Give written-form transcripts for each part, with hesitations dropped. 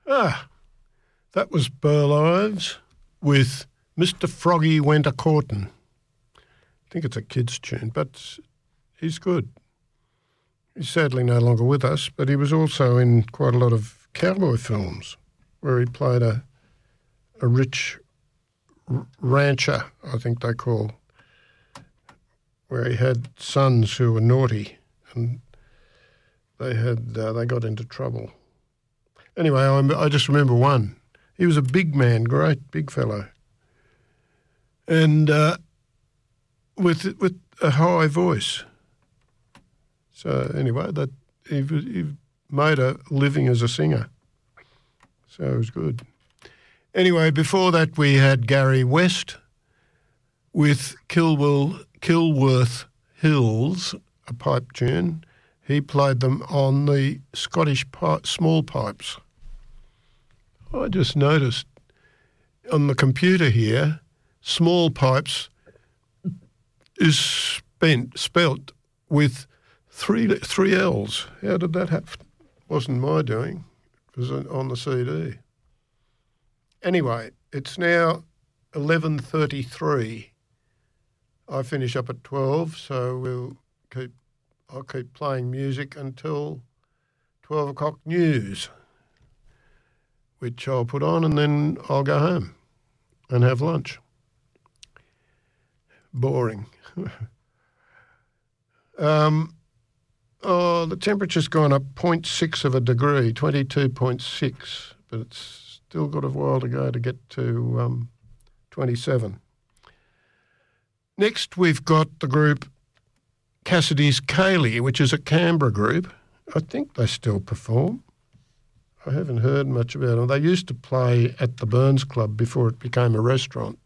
Ah, that was Burl Ives with Mr. Froggy Went A-Courtin'. I think it's a kid's tune, but he's good. He's sadly no longer with us, but he was also in quite a lot of cowboy films where he played a rich rancher, I think they call, where he had sons who were naughty and they got into trouble. Anyway, I just remember one. He was a big man, great big fellow, and with a high voice. So anyway, that he made a living as a singer. So it was good. Anyway, before that we had Gary West with Kilworth Hills, a pipe tune. He played them on the Scottish small pipes. I just noticed on the computer here, small pipes is spelt with three L's. How did that happen? Wasn't my doing. It was on the CD. Anyway, it's now 11:33. I finish up at 12, so I'll keep playing music until 12 o'clock news, which I'll put on, and then I'll go home and have lunch. Boring. The temperature's gone up 0.6 of a degree, 22.6, but it's still got a while to go to get to 27. Next, we've got the group Cassidy's Kaylee, which is a Canberra group. I think they still perform. I haven't heard much about them. They used to play at the Burns Club before it became a restaurant.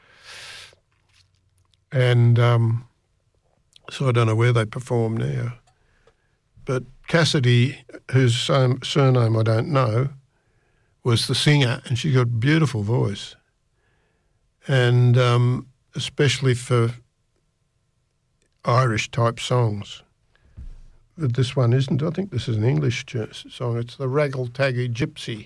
And so I don't know where they perform now. But Cassidy, whose surname I don't know, was the singer, and she got a beautiful voice. And especially for Irish-type songs. But this one isn't. I think this is an English song. It's the Raggle-Taggy Gypsy.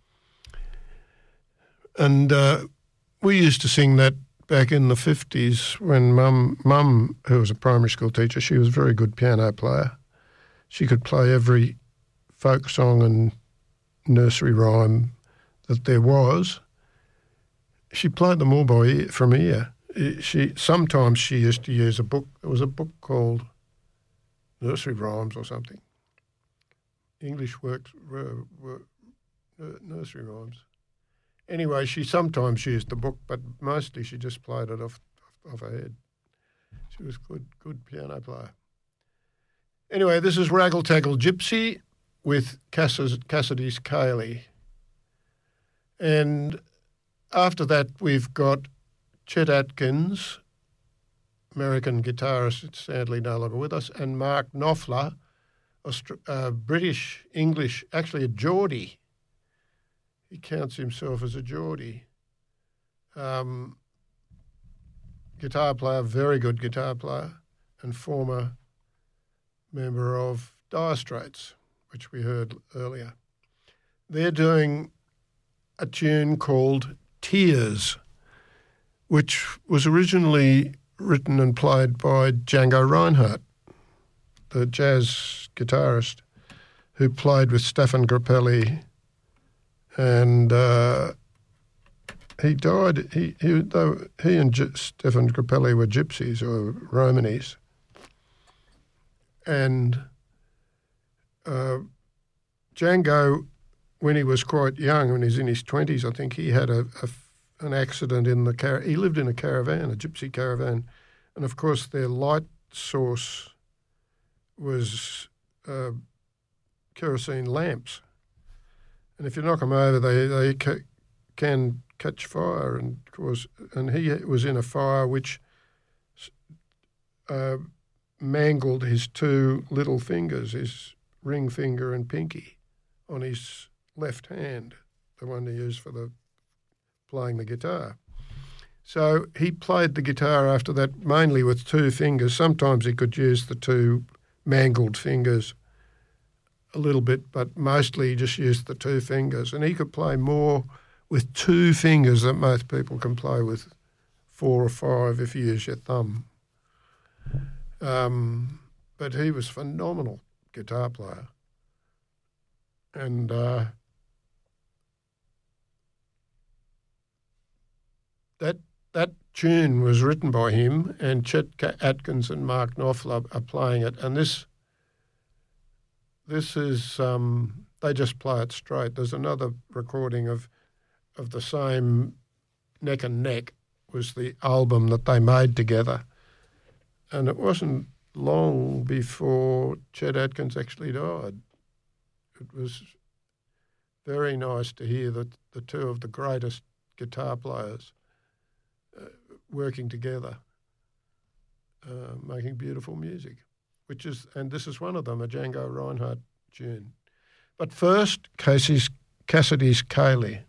And we used to sing that back in the 50s when Mum, who was a primary school teacher, she was a very good piano player. She could play every folk song and nursery rhyme that there was. She played them all from ear. Sometimes she used to use a book. There was a book called Nursery Rhymes or something. English works were nursery rhymes. Anyway, she sometimes used the book, but mostly she just played it off her head. She was a good piano player. Anyway, this is Raggle-Taggle Gypsy with Cassidy's Kaylee. And after that, we've got Chet Atkins, American guitarist, sadly no longer with us, and Mark Knopfler, British, English, actually a Geordie. He counts himself as a Geordie. Guitar player, very good guitar player, and former member of Dire Straits, which we heard earlier. They're doing a tune called Tears, which was originally written and played by Django Reinhardt, the jazz guitarist who played with Stefan Grappelli, and he died. He and Stefan Grappelli were gypsies or Romanis, and Django, when he was quite young, when he was in his 20s, I think he had an accident in the he lived in a caravan, a gypsy caravan, and of course their light source was kerosene lamps, and if you knock them over, they can catch fire, and he was in a fire which mangled his two little fingers, his ring finger and pinky, on his left hand, the one he used for playing the guitar. So he played the guitar after that mainly with two fingers. Sometimes he could use the two mangled fingers a little bit, but mostly he just used the two fingers. And he could play more with two fingers than most people can play with 4 or 5 if you use your thumb. But he was a phenomenal guitar player. And that tune was written by him, and Chet Atkins and Mark Knopfler are playing it. And this is they just play it straight. There's another recording of the same Neck and Neck was the album that they made together, and it wasn't long before Chet Atkins actually died. It was very nice to hear that the two of the greatest guitar players working together, making beautiful music, and this is one of them, a Django Reinhardt tune. But first, Cassidy's Kaylee.